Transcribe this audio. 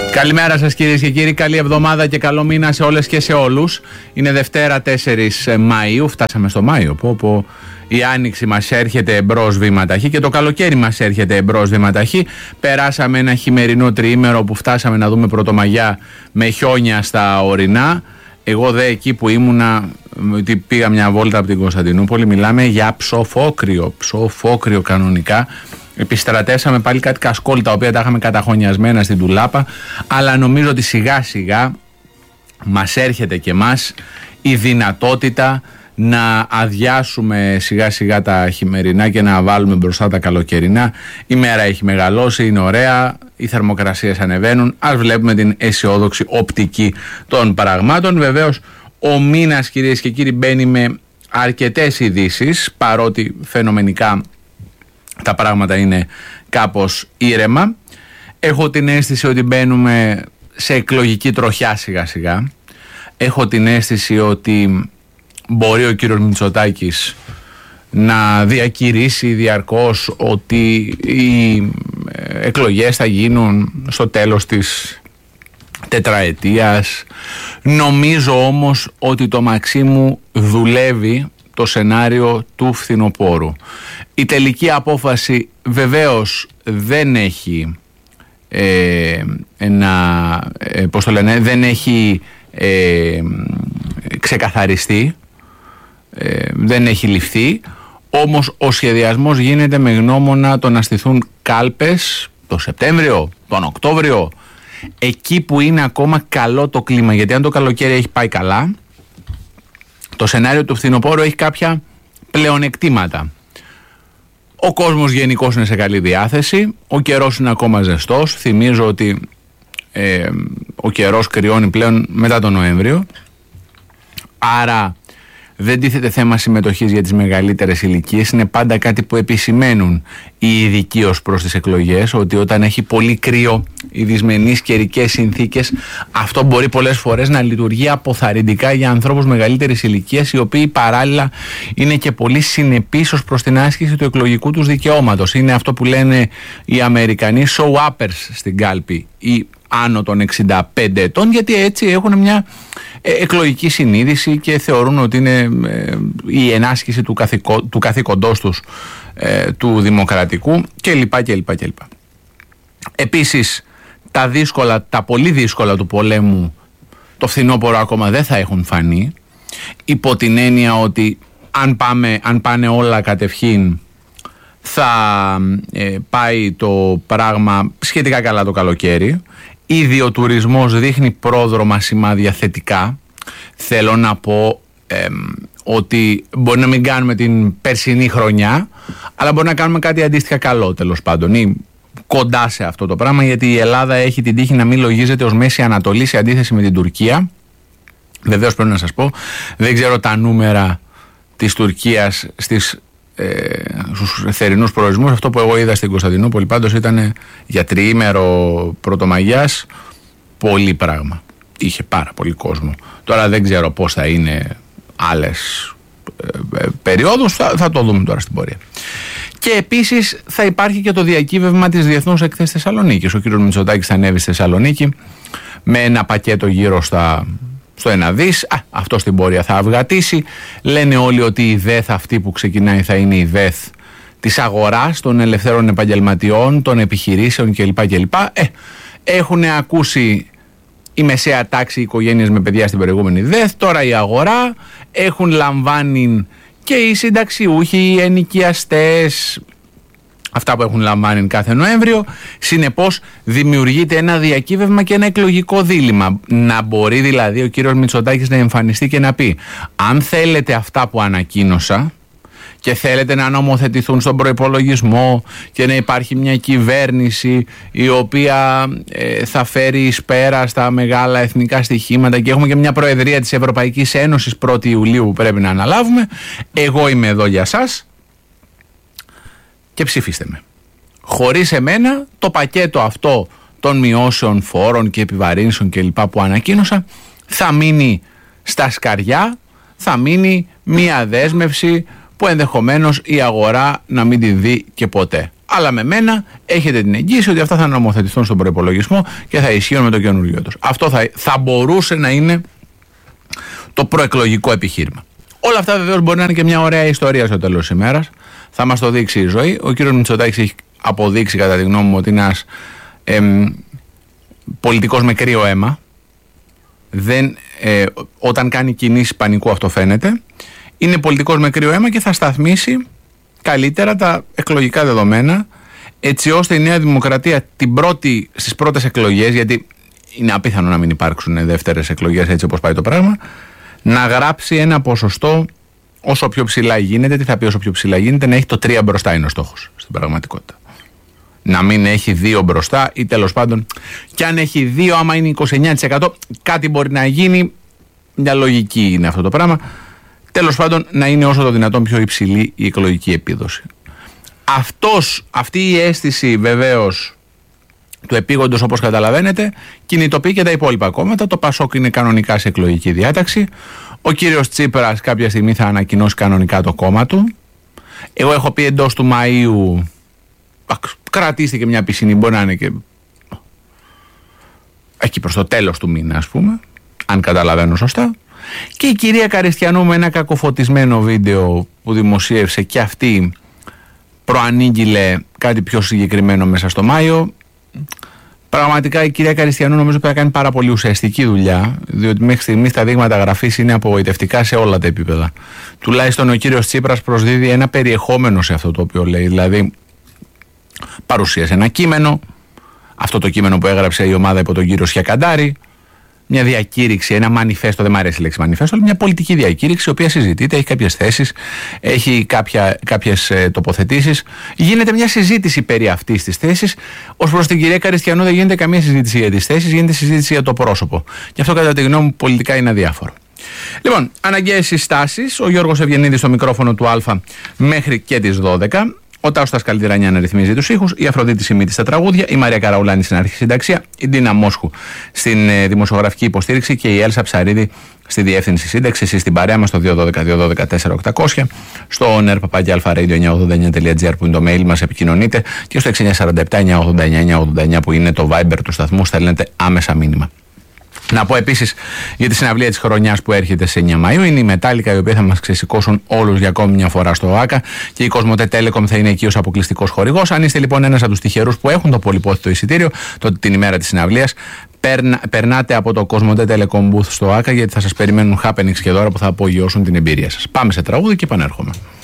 Καλημέρα σας κυρίες και κύριοι, καλή εβδομάδα και καλό μήνα σε όλες και σε όλους. Είναι Δευτέρα 4 Μαΐου, φτάσαμε στο Μάιο, πω. Η άνοιξη μας έρχεται εμπρός βήμα ταχύ και το καλοκαίρι μας έρχεται εμπρός βήμα ταχύ. Περάσαμε ένα χειμερινό τριήμερο που φτάσαμε να δούμε Πρωτομαγιά με χιόνια στα ορεινά. Εγώ εκεί που ήμουνα, πήγα μια βόλτα από την Κωνσταντινούπολη, μιλάμε για ψοφόκριο κανονικά. Επιστρατέσαμε πάλι κάτι κασκόλ τα οποία τα είχαμε καταχωνιασμένα στην τουλάπα, αλλά νομίζω ότι σιγά σιγά μας έρχεται και μας η δυνατότητα να αδειάσουμε σιγά σιγά τα χειμερινά και να βάλουμε μπροστά τα καλοκαιρινά. Η μέρα έχει μεγαλώσει, είναι ωραία, οι θερμοκρασίες ανεβαίνουν, ας βλέπουμε την αισιόδοξη οπτική των πραγμάτων. Βεβαίως ο μήνας κυρίες και κύριοι μπαίνει με αρκετές ειδήσεις, παρότι φαινομενικά τα πράγματα είναι κάπως ήρεμα. Έχω την αίσθηση ότι μπαίνουμε σε εκλογική τροχιά σιγά σιγά. Έχω την αίσθηση ότι μπορεί ο κύριος Μητσοτάκης να διακηρύσει διαρκώς ότι οι εκλογές θα γίνουν στο τέλος της τετραετίας. Νομίζω όμως ότι το Μαξίμου δουλεύει το σενάριο του φθινοπόρου. Η τελική απόφαση βεβαίως δεν έχει δεν έχει ξεκαθαριστεί, δεν έχει ληφθεί, όμως ο σχεδιασμός γίνεται με γνώμονα το να στηθούν κάλπες το Σεπτέμβριο, τον Οκτώβριο, εκεί που είναι ακόμα καλό το κλίμα, γιατί αν το καλοκαίρι έχει πάει καλά, το σενάριο του φθινοπόρου έχει κάποια πλεονεκτήματα. Ο κόσμος γενικώς είναι σε καλή διάθεση, ο καιρός είναι ακόμα ζεστός, θυμίζω ότι ο καιρός κρυώνει πλέον μετά τον Νοέμβριο, άρα δεν τίθεται θέμα συμμετοχής για τις μεγαλύτερες ηλικίες. Είναι πάντα κάτι που επισημαίνουν οι ειδικοί ως προς τις εκλογές, ότι όταν έχει πολύ κρύο οι δυσμενείς καιρικές συνθήκες, αυτό μπορεί πολλές φορές να λειτουργεί αποθαρρυντικά για ανθρώπους μεγαλύτερης ηλικίας, οι οποίοι παράλληλα είναι και πολύ συνεπείς ως προς την άσκηση του εκλογικού τους δικαιώματος. Είναι αυτό που λένε οι Αμερικανοί show-uppers στην κάλπη, ή άνω των 65 ετών, γιατί έτσι έχουν μια εκλογική συνείδηση και θεωρούν ότι είναι η ενάσκηση του καθήκοντός τους, του δημοκρατικού κλπ. Επίσης τα πολύ δύσκολα του πολέμου το φθινόπωρο ακόμα δεν θα έχουν φανεί, υπό την έννοια ότι αν πάνε όλα κατευχήν θα πάει το πράγμα σχετικά καλά το καλοκαίρι. Ήδη ο τουρισμός δείχνει πρόδρομα σημάδια θετικά. Θέλω να πω ότι μπορεί να μην κάνουμε την περσινή χρονιά, αλλά μπορεί να κάνουμε κάτι αντίστοιχα καλό, τέλος πάντων, ή κοντά σε αυτό το πράγμα, γιατί η Ελλάδα έχει την τύχη να μην λογίζεται ως Μέση Ανατολή σε αντίθεση με την Τουρκία. Βεβαίως πρέπει να σας πω, δεν ξέρω τα νούμερα της Τουρκίας στους θερινούς προορισμούς. Αυτό που εγώ είδα στην Κωνσταντινούπολη πάντως ήταν για τριήμερο Πρωτομαγιάς πολύ πράγμα. Είχε πάρα πολύ κόσμο. Τώρα δεν ξέρω πώς θα είναι άλλες περιόδους, θα το δούμε τώρα στην πορεία. Και επίσης θα υπάρχει και το διακύβευμα της Διεθνούς Εκθέσης Θεσσαλονίκης. Ο κ. Μητσοτάκης θα ανέβει στη Θεσσαλονίκη με ένα πακέτο γύρω στο 1 δις, αυτό στην πορεία θα αυγατήσει. Λένε όλοι ότι η ΔΕΘ αυτή που ξεκινάει θα είναι η ΔΕΘ της αγοράς, των ελευθέρων επαγγελματιών, των επιχειρήσεων κλπ. Έχουν ακούσει η μεσαία τάξη, οι οικογένειες με παιδιά στην προηγούμενη ΔΕΘ, τώρα η αγορά, έχουν λαμβάνει και οι συνταξιούχοι, οι ενοικιαστές, αυτά που έχουν λαμβάνει κάθε Νοέμβριο. Συνεπώς δημιουργείται ένα διακύβευμα και ένα εκλογικό δίλημμα. Να μπορεί δηλαδή ο κύριος Μητσοτάκης να εμφανιστεί και να πει: αν θέλετε αυτά που ανακοίνωσα και θέλετε να νομοθετηθούν στον προϋπολογισμό και να υπάρχει μια κυβέρνηση η οποία θα φέρει εις πέρα στα μεγάλα εθνικά στοιχήματα, και έχουμε και μια προεδρία της Ευρωπαϊκής Ένωσης 1η Ιουλίου που πρέπει να αναλάβουμε, εγώ είμαι εδώ για σας και ψηφίστε με. Χωρίς εμένα το πακέτο αυτό των μειώσεων φόρων και επιβαρύνσεων κλπ που ανακοίνωσα θα μείνει στα σκαριά, θα μείνει μια δέσμευση που ενδεχομένως η αγορά να μην τη δει και ποτέ. Αλλά με μένα έχετε την εγγύηση ότι αυτά θα νομοθετηθούν στον προϋπολογισμό και θα ισχύουν με το καινούργιο έτος. Αυτό θα μπορούσε να είναι το προεκλογικό επιχείρημα. Όλα αυτά βεβαίως μπορεί να είναι και μια ωραία ιστορία στο τέλος της ημέρας. Θα μας το δείξει η ζωή. Ο κύριος Μητσοτάκης έχει αποδείξει, κατά τη γνώμη μου, ότι είναι ένας πολιτικός με κρύο αίμα. Όταν κάνει κινήσεις πανικού αυτό φαίνεται. Είναι πολιτικός με κρύο αίμα και θα σταθμίσει καλύτερα τα εκλογικά δεδομένα, έτσι ώστε η Νέα Δημοκρατία στις πρώτες εκλογές, γιατί είναι απίθανο να μην υπάρξουν δεύτερες εκλογές έτσι όπως πάει το πράγμα, να γράψει ένα ποσοστό όσο πιο ψηλά γίνεται. Τι θα πει όσο πιο ψηλά γίνεται? Να έχει το 3 μπροστά είναι ο στόχος στην πραγματικότητα. Να μην έχει 2 μπροστά, ή τέλος πάντων, και αν έχει 2, άμα είναι 29%, κάτι μπορεί να γίνει. Μια λογική είναι αυτό το πράγμα. Τέλος πάντων, να είναι όσο το δυνατόν πιο υψηλή η εκλογική επίδοση. Αυτή η αίσθηση βεβαίως του επίγοντος, όπως καταλαβαίνετε, κινητοποιεί και τα υπόλοιπα κόμματα. Το ΠΑΣΟΚ είναι κανονικά σε εκλογική διάταξη. Ο κύριος Τσίπρας κάποια στιγμή θα ανακοινώσει κανονικά το κόμμα του. Εγώ έχω πει εντός του Μαΐου, κρατήστε και μια πισινή, μπορεί να είναι και εκεί προς το τέλος του μήνα, ας πούμε, αν καταλαβαίνω σωστά. Και η κυρία Καριστιανού, με ένα κακοφωτισμένο βίντεο που δημοσίευσε, και αυτή προανήγγειλε κάτι πιο συγκεκριμένο μέσα στο Μάιο. Πραγματικά η κυρία Καριστιανού νομίζω πρέπει να κάνει πάρα πολύ ουσιαστική δουλειά, διότι μέχρι στιγμής τα δείγματα γραφής είναι απογοητευτικά σε όλα τα επίπεδα. Τουλάχιστον ο κύριος Τσίπρας προσδίδει ένα περιεχόμενο σε αυτό το οποίο λέει. Δηλαδή, παρουσίασε ένα κείμενο, αυτό το κείμενο που έγραψε η ομάδα υπό τον κύριο Σιακαντάρη, μια διακήρυξη, ένα μανιφέστο, δεν μου αρέσει η λέξη μανιφέστο, αλλά μια πολιτική διακήρυξη, η οποία συζητείται, έχει κάποιες θέσεις, έχει κάποιες τοποθετήσεις. Γίνεται μια συζήτηση περί αυτής της θέσης. Ως προς την κυρία Καριστιανού δεν γίνεται καμία συζήτηση για τις θέσεις, γίνεται συζήτηση για το πρόσωπο. Και αυτό, κατά τη γνώμη μου, πολιτικά είναι αδιάφορο. Λοιπόν, αναγκαίες συστάσεις. Ο Γιώργος Ευγενίδης στο μικρόφωνο του Α μέχρι και τις 12. Ο Τάσος Τασκαλτιρανιά να ρυθμίζει τους ήχους, η Αφροδίτη Σιμίτη στα τραγούδια, η Μαρία Καραουλάνη στην αρχισυνταξία, η Ντίνα Μόσχου στην δημοσιογραφική υποστήριξη και η Έλσα Ψαρίδη στη διεύθυνση σύνταξη. Εσείς στην παρέα μας στο 212-212-4800, στο nerpapaki.alpha.radio989.gr που είναι το mail μας, επικοινωνείτε, και στο 6947-989-989 που είναι το Viber του σταθμού, στέλνετε άμεσα μήνυμα. Να πω επίσης για τη συναυλία της χρονιάς που έρχεται σε 9 Μαΐου. Είναι η Μετάλλικα, η οποία θα μας ξεσηκώσουν όλους για ακόμη μια φορά στο ΟΑΚΑ, και η Κοσμοτέ Telecom θα είναι εκεί ως αποκλειστικός χορηγός. Αν είστε λοιπόν ένας από τους τυχερούς που έχουν το πολυπόθητο εισιτήριο την ημέρα της συναυλίας, περνάτε από το Κοσμοτέ Telecom booth στο ΟΑΚΑ, γιατί θα σας περιμένουν happenings και δώρα που θα απογειώσουν την εμπειρία σας. Πάμε σε τραγούδι και επανέρχομαι.